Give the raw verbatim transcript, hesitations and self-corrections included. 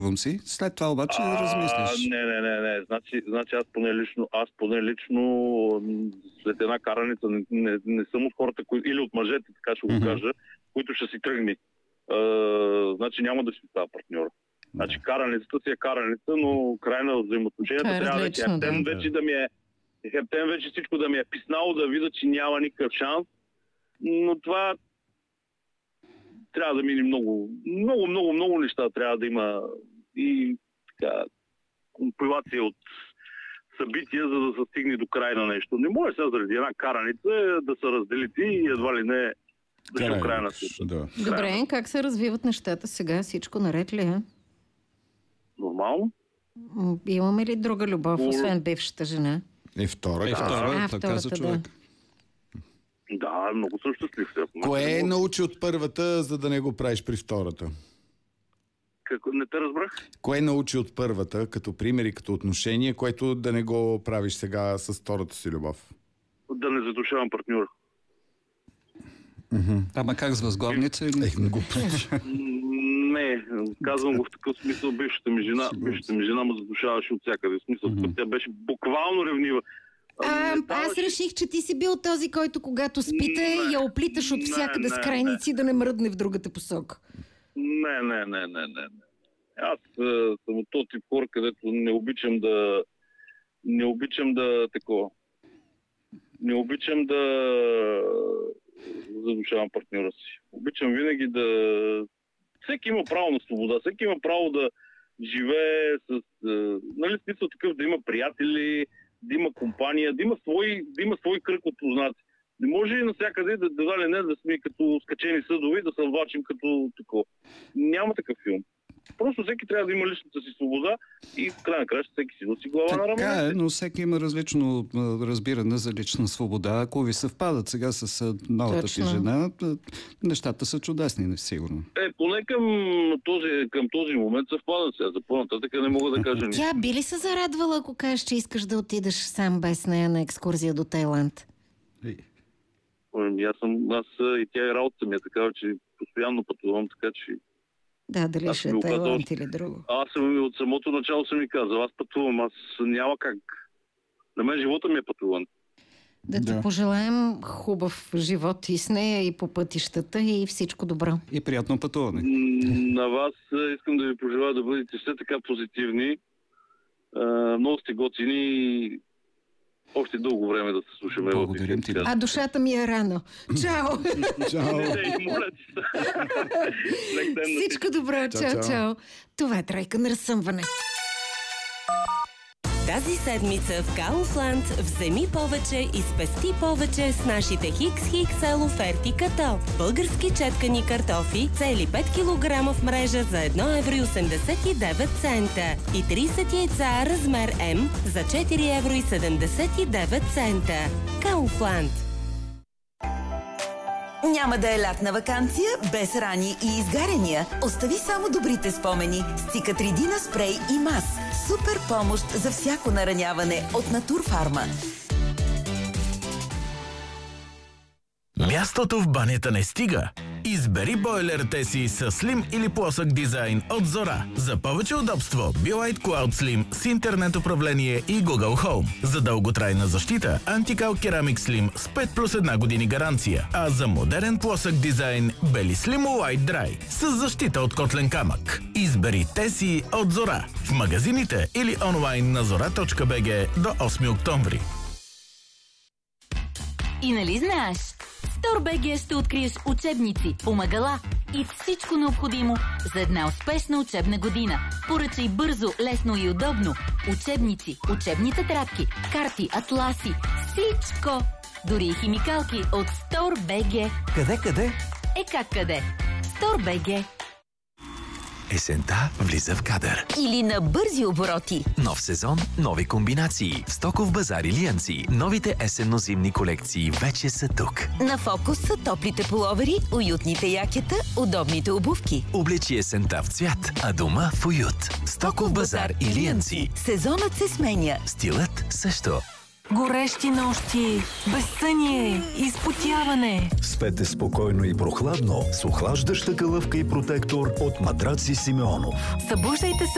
си. След това обаче а, размислиш. Не, не, не, не. Значи, значи аз поне лично, аз поне лично след една караница не, не, не съм от хората, кои, или от мъжете, така ще го mm-hmm. кажа, които ще си тръгни. А, значи няма да си става партньор. Значи да. Караницата си е караница, но край на взаимоотношенията е трябва различно, вече, да. вече да ми е Хептен вече всичко да ми е писнало, да видя, че няма никакъв шанс. Но това трябва да мине много, много, много, много неща трябва да има и така компилация от събития, за да се стигне до край на нещо. Не може сега заради една караница да се разделите и едва ли не да ще края на света. Да. Добре, как се развиват нещата сега? Всичко наред ли е? Нормално. М, Имаме ли друга любов, О, освен бившата жена? И втора. Е, втора, А, така за втората, човек. Да, много съм щастлив. Кое е научи от първата, за да не го правиш при втората? Какво? Не те разбрах? Кое научи от първата, като пример и като отношение, което да не го правиш сега с втората си любов? Да не задушавам партньора. Mm-hmm. Ама как с възглавница или? Ех, не го Не, казвам го в такъв смисъл. Бившата ми жена, бившата ми жена ме задушаваше от всякъде. В смисъл, mm-hmm. тя беше буквално ревнива. А, Не аз ставаше... реших, че ти си бил този, който когато спите, Не, я оплиташ от не, всякъде с не, крайници да не мръдне в другата посока. Не, не, не, не, не. Аз а, съм от този тип хора, където не обичам да... Не обичам да... Такова. Не обичам да задушавам партньора си. Обичам винаги да... Всеки има право на свобода. Всеки има право да живее с... А, нали, смисъл такъв, да има приятели, да има компания, да има свой, да има свой кръг от познати. Не може и навсякъде да, да, да, не, да сме като скачени съдове и да се влачим като такова. Няма такъв филм. Просто всеки трябва да има личната си свобода и в край на края всеки си носи глава на раменете. Така е, но всеки има различно а, разбиране за лична свобода. Ако ви съвпадат сега с а, новата Точно. ти жена, а, нещата са чудесни, сигурно. Е, поне към този, към този момент съвпадат сега. За по-нататък не мога да кажа нищо. Тя би ли се зарадвала, ако кажеш, че искаш да отидеш сам без нея на екскурзия до Тайланд? Ами, Аз съм, аз и тя и работата ми е такава, че постоянно пътувам, така че... Да, дали Аз ще е ми го казал- Тайланд или друго. Аз съм от самото начало съм ми казал, аз пътувам, аз няма как. На мен живота ми е пътуван. Да ти Да. пожелаем хубав живот и с нея, и по пътищата, и всичко добро. И приятно пътуване. М, На вас е, искам да ви пожелая да бъдете все така позитивни. Е, много сте готини и още дълго време да се слушаме. в Благодарим ефир. ти. А душата ми е рано. Чао! Чао! Не, не, моля ти се. Лек ден на Всичко добро. Чао, Чао, чао. чао. Това е Тройка на разсъмване. Тази седмица в Кауфланд вземи повече и спести повече с нашите Хикс Хикс Ел оферти като български четкани картофи цели пет килограма в мрежа за едно евро и осемдесет и девет цента и трийсет яйца размер М за четири евро и седемдесет и девет цента. Кауфланд. Няма да е лятна ваканция без рани и изгаряния. Остави само добрите спомени с Цикатридина спрей и мас. Супер помощ за всяко нараняване от Натурфарма. Мястото в банята не стига. Избери бойлерите си с слим или плосък дизайн от Зора. За повече удобство Be-Lite Cloud Slim с интернет управление и Google Home. За дълготрайна защита Anti-Cal Ceramic Slim с пет плюс една години гаранция. А за модерен плосък дизайн Beli Slim White Dry с защита от котлен камък. Избери те си от Зора. В магазините или онлайн на зора точка би джи до осми октомври. И нали знаеш? В StoreBG ще откриеш учебници, помагала и всичко необходимо за една успешна учебна година. Поръчай бързо, лесно и удобно. Учебници, учебни тетрадки, карти, атласи, всичко! Дори и химикалки от StoreBG. Къде, къде? Е как къде? StoreBG. Есента влиза в кадър. Или на бързи обороти. Нов сезон, нови комбинации. В Стоков базар Илиянци. Новите есенно-зимни колекции вече са тук. На фокус са топлите пуловери, уютните якета, удобните обувки. Облечи есента в цвят, а дома в уют. Стоков базар Илиянци. Сезонът се сменя. Стилът също. Горещи нощи, безсъние, изпотяване. Спете спокойно и прохладно с охлаждаща калъвка и протектор от Матраци Симеонов. Събуждайте се